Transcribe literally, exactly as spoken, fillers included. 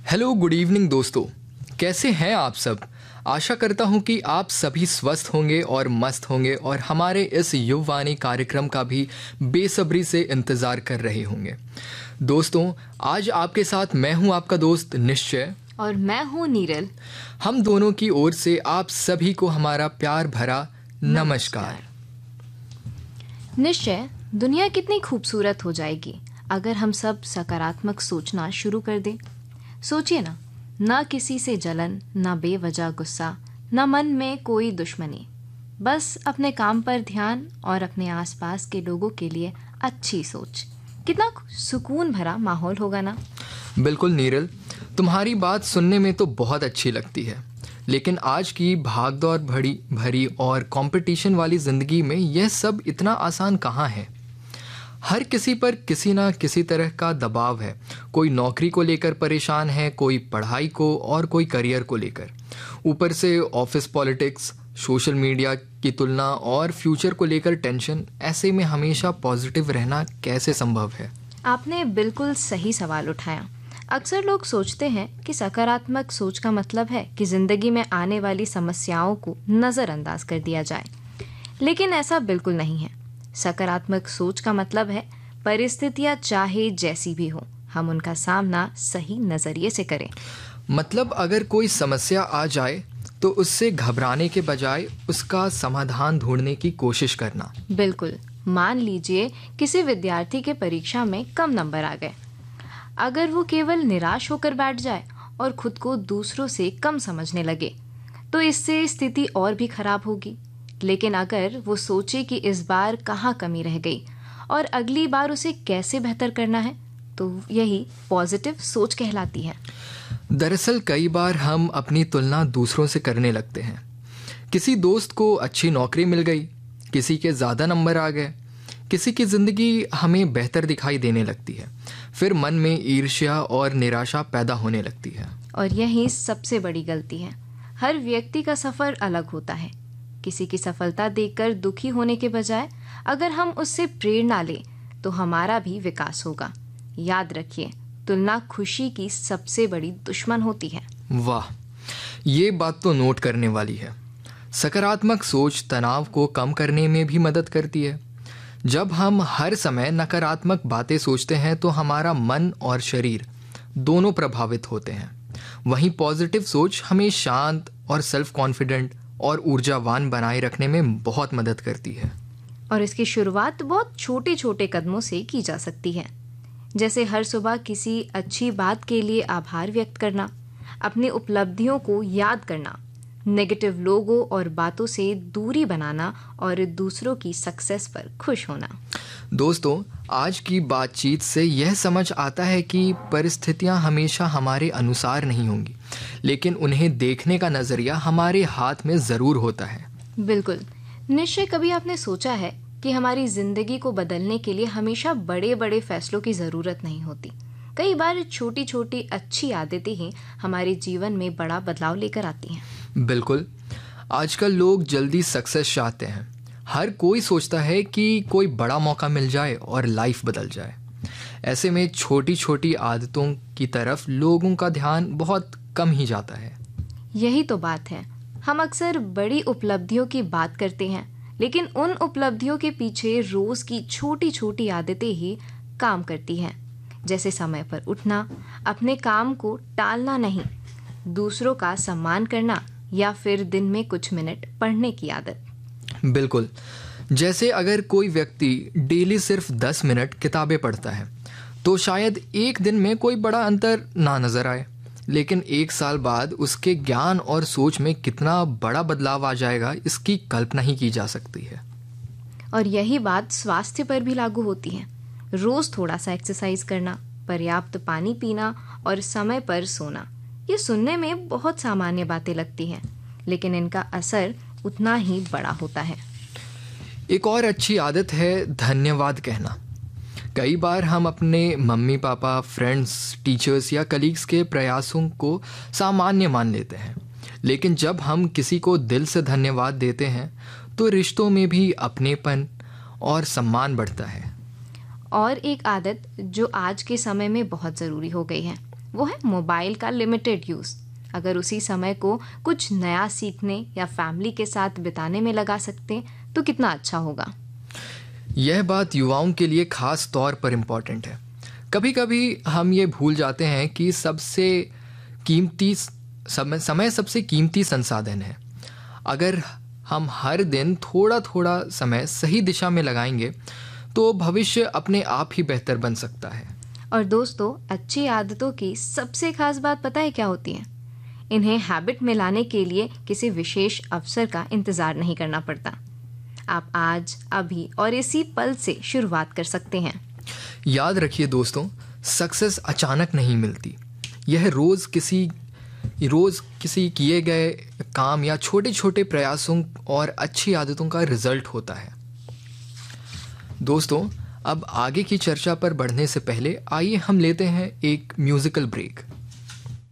Hello, good evening दोस्तों। कैसे हैं आप सब? आशा करता हूं कि आप सभी स्वस्थ होंगे और मस्त होंगे और हमारे इस युववाणी कार्यक्रम का भी बेसब्री से इंतज़ार कर रहे होंगे। दोस्तों, आज आपके साथ मैं हूं आपका दोस्त निश्चय और मैं हूँ नीरल। हम दोनों की ओर से आप सभी को हमारा प्यार भरा नमस्कार। निश्चय, दुनिया कितनी खूबसूरत हो जाएगी अगर हम सब सकारात्मक सोचना शुरू कर दें। सोचिए ना, ना किसी से जलन, ना बेवजह गुस्सा, ना मन में कोई दुश्मनी, बस अपने काम पर ध्यान और अपने आसपास के लोगों के लिए अच्छी सोच। कितना सुकून भरा माहौल होगा ना। बिल्कुल नीरल, तुम्हारी बात सुनने में तो बहुत अच्छी लगती है, लेकिन आज की भागदौड़ भरी भरी और कंपटीशन वाली ज़िंदगी में यह सब इतना आसान कहाँ है। हर किसी पर किसी ना किसी तरह का दबाव है। कोई नौकरी को लेकर परेशान है, कोई पढ़ाई को और कोई करियर को लेकर। ऊपर से ऑफिस पॉलिटिक्स, सोशल मीडिया की तुलना और फ्यूचर को लेकर टेंशन। ऐसे में हमेशा पॉजिटिव रहना कैसे संभव है? आपने बिल्कुल सही सवाल उठाया। अक्सर लोग सोचते हैं कि सकारात्मक सोच का मतलब है कि जिंदगी में आने वाली समस्याओं को नज़रअंदाज कर दिया जाए, लेकिन ऐसा बिल्कुल नहीं है। सकारात्मक सोच का मतलब है परिस्थितियां चाहे जैसी भी हो, हम उनका सामना सही नजरिए से करें। मतलब अगर कोई समस्या आ जाए तो उससे घबराने के बजाय उसका समाधान ढूंढने की कोशिश करना। बिल्कुल। मान लीजिए किसी विद्यार्थी के परीक्षा में कम नंबर आ गए। अगर वो केवल निराश होकर बैठ जाए और खुद को दूसरों से कम समझने लगे, तो इससे स्थिति और भी खराब होगी। लेकिन अगर वो सोचे कि इस बार कहाँ कमी रह गई और अगली बार उसे कैसे बेहतर करना है, तो यही पॉजिटिव सोच कहलाती है। दरअसल कई बार हम अपनी तुलना दूसरों से करने लगते हैं। किसी दोस्त को अच्छी नौकरी मिल गई, किसी के ज़्यादा नंबर आ गए, किसी की ज़िंदगी हमें बेहतर दिखाई देने लगती है। फिर मन में ईर्ष्या और निराशा पैदा होने लगती है। और यही सबसे बड़ी गलती है। हर व्यक्ति का सफ़र अलग होता है। किसी की सफलता देखकर दुखी होने के बजाय अगर हम उससे प्रेरणा लें तो हमारा भी विकास होगा। याद रखिए, तुलना खुशी की सबसे बड़ी दुश्मन होती है। वाह, ये बात तो नोट करने वाली है। सकारात्मक सोच तनाव को कम करने में भी मदद करती है। जब हम हर समय नकारात्मक बातें सोचते हैं तो हमारा मन और शरीर दोनों प्रभावित होते हैं। वहीं पॉजिटिव सोच हमें शांत और सेल्फ कॉन्फिडेंट और ऊर्जावान बनाए रखने में बहुत मदद करती है। और इसकी शुरुआत बहुत छोटे छोटे कदमों से की जा सकती है, जैसे हर सुबह किसी अच्छी बात के लिए आभार व्यक्त करना, अपनी उपलब्धियों को याद करना, नेगेटिव लोगों और बातों से दूरी बनाना और दूसरों की सक्सेस पर खुश होना। दोस्तों, आज की बातचीत से यह समझ आता है कि परिस्थितियां हमेशा हमारे अनुसार नहीं होंगी, लेकिन उन्हें देखने का नज़रिया हमारे हाथ में ज़रूर होता है। बिल्कुल। निश्चय, कभी आपने सोचा है कि हमारी जिंदगी को बदलने के लिए हमेशा बड़े बड़े फैसलों की ज़रूरत नहीं होती। कई बार छोटी छोटी अच्छी आदतें ही हमारे जीवन में बड़ा बदलाव लेकर आती हैं। बिल्कुल। आजकल लोग जल्दी सक्सेस चाहते हैं। हर कोई सोचता है कि कोई बड़ा मौका मिल जाए और लाइफ बदल जाए। ऐसे में छोटी छोटी आदतों की तरफ लोगों का ध्यान बहुत कम ही जाता है। यही तो बात है। हम अक्सर बड़ी उपलब्धियों की बात करते हैं, लेकिन उन उपलब्धियों के पीछे रोज की छोटी छोटी आदतें ही काम करती हैं। जैसे समय पर उठना, अपने काम को टालना नहीं, दूसरों का सम्मान करना या फिर दिन में कुछ मिनट पढ़ने की आदत। बिल्कुल। जैसे अगर कोई व्यक्ति डेली सिर्फ दस मिनट किताबें पढ़ता है तो शायद एक दिन में कोई बड़ा अंतर ना नज़र आए, लेकिन एक साल बाद उसके ज्ञान और सोच में कितना बड़ा बदलाव आ जाएगा, इसकी कल्पना ही की जा सकती है। और यही बात स्वास्थ्य पर भी लागू होती है। रोज थोड़ा सा एक्सरसाइज करना, पर्याप्त पानी पीना और समय पर सोना, ये सुनने में बहुत सामान्य बातें लगती हैं, लेकिन इनका असर उतना ही बड़ा होता है। एक और अच्छी आदत है धन्यवाद कहना। कई बार हम अपने मम्मी पापा, फ्रेंड्स, टीचर्स या कलीग्स के प्रयासों को सामान्य मान लेते हैं, लेकिन जब हम किसी को दिल से धन्यवाद देते हैं तो रिश्तों में भी अपनेपन और सम्मान बढ़ता है। और एक आदत जो आज के समय में बहुत ज़रूरी हो गई है, वो है मोबाइल का लिमिटेड यूज़। अगर उसी समय को कुछ नया सीखने या फैमिली के साथ बिताने में लगा सकते हैं तो कितना अच्छा होगा। यह बात युवाओं के लिए खास तौर पर इम्पोर्टेंट है। कभी कभी हम ये भूल जाते हैं कि सबसे कीमती समय समय सबसे कीमती संसाधन है। अगर हम हर दिन थोड़ा थोड़ा समय सही दिशा में लगाएंगे तो भविष्य अपने आप ही बेहतर बन सकता है। और दोस्तों, अच्छी आदतों की सबसे खास बात पता है क्या होती है? इन्हें हैबिट में लाने के लिए किसी विशेष अवसर का इंतज़ार नहीं करना पड़ता। आप आज, अभी और इसी पल से शुरुआत कर सकते हैं। याद रखिए दोस्तों, सक्सेस अचानक नहीं मिलती। यह रोज़ किसी रोज़ किसी किए गए काम या छोटे छोटे प्रयासों और अच्छी आदतों का रिजल्ट होता है। दोस्तों, अब आगे की चर्चा पर बढ़ने से पहले आइए हम लेते हैं एक म्यूज़िकल ब्रेक।